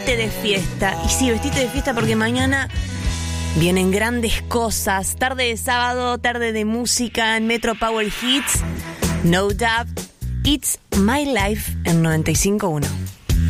de fiesta. Y sí, vestite de fiesta porque mañana vienen grandes cosas. Tarde de sábado, tarde de música en Metro Power Hits. No Doubt, It's My Life en 95.1.